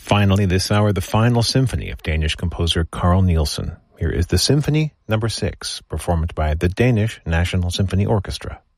Finally, this hour, the final symphony of Danish composer Carl Nielsen. Here is the Symphony No. 6, performed by the Danish National Symphony Orchestra.